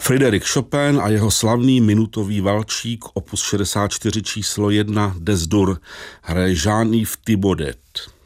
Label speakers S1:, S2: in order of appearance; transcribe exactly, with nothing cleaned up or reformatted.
S1: Frédéric Chopin a jeho slavný minutový valčík opus šedesát čtyři číslo jedna Des Dur hraje Jean-Yves Thibaudet.